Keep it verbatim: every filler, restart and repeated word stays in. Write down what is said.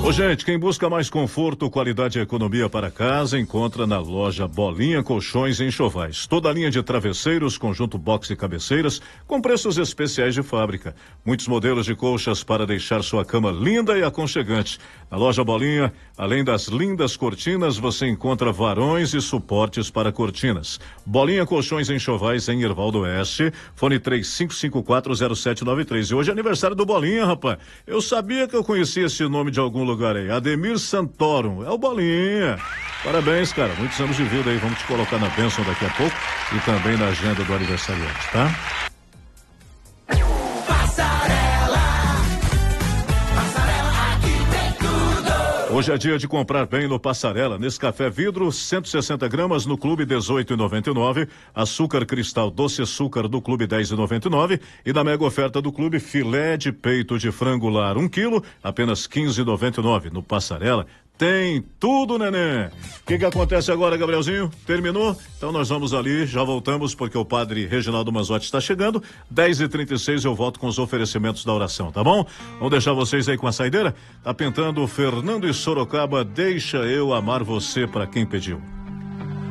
Ô, gente, quem busca mais conforto, qualidade e economia para casa, encontra na loja Bolinha Colchões e Enxovais. Toda a linha de travesseiros, conjunto box e cabeceiras, com preços especiais de fábrica. Muitos modelos de colchas para deixar sua cama linda e aconchegante. Na loja Bolinha, além das lindas cortinas, você encontra varões e suportes para cortinas. Bolinha Colchões e Enxovais em Irvaldo Oeste, fone três cinco cinco quatro zero sete nove três. E hoje é aniversário do Bolinha, rapaz. Eu sabia que eu conhecia esse nome de algum lugar aí. Ademir Santoro, é o Bolinha. Parabéns, cara. Muitos anos de vida aí. Vamos te colocar na bênção daqui a pouco e também na agenda do aniversariante, tá? Hoje é dia de comprar bem no Passarela. Nescafé vidro, cento e sessenta gramas no Clube dezoito e noventa e nove. Açúcar cristal doce açúcar do Clube dez e noventa e nove. E da mega oferta do Clube, filé de peito de frango lar um quilo, apenas quinze e noventa e nove. No Passarela tem tudo, neném. O que que acontece agora, Gabrielzinho? Terminou? Então nós vamos ali, já voltamos, porque o padre Reginaldo Manzotti está chegando. dez e trinta e seis eu volto com os oferecimentos da oração, tá bom? Vamos deixar vocês aí com a saideira? Tá pintando Fernando e Sorocaba, Deixa Eu Amar Você, pra quem pediu.